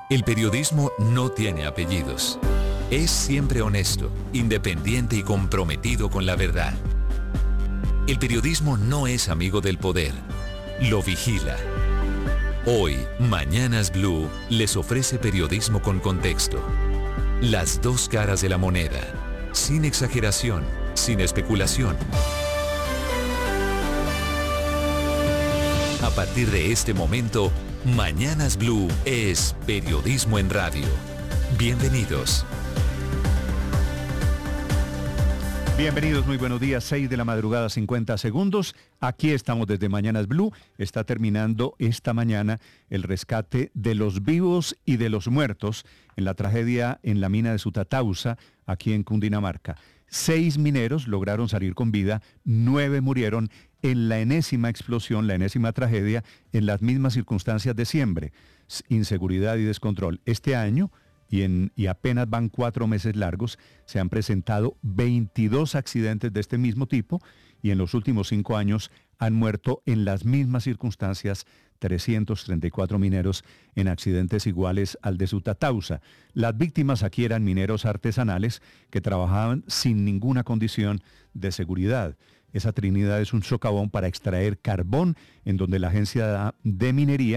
El periodismo no tiene apellidos. Es siempre honesto, independiente y comprometido con la verdad. El periodismo no es amigo del poder, lo vigila. Hoy, Mañanas Blue les ofrece periodismo con contexto. Las dos caras de la moneda, sin exageración, sin especulación. A partir de este momento, Mañanas Blue es periodismo en radio. Bienvenidos. Bienvenidos, muy buenos días, 6 de la madrugada, 50 segundos. Aquí estamos desde Mañanas Blue. Está terminando esta mañana el rescate de los vivos y de los muertos en la tragedia en la mina de Sutatausa, aquí en Cundinamarca. 6 mineros lograron salir con vida, 9 murieron en la enésima explosión, la enésima tragedia, en las mismas circunstancias de siempre, inseguridad y descontrol. Este año, y apenas van 4 meses largos, se han presentado 22 accidentes de este mismo tipo y en los últimos 5 años han muerto en las mismas circunstancias 334 mineros en accidentes iguales al de Sutatausa. Las víctimas aquí eran mineros artesanales que trabajaban sin ninguna condición de seguridad. Esa Trinidad es un socavón para extraer carbón, en donde la agencia de minería